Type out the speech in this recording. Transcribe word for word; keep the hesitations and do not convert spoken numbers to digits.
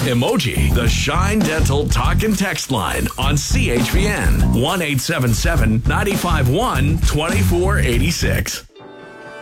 Emoji, the Shine Dental Talk and Text line on C H V N one eight seven seven, nine five one, two four eight six.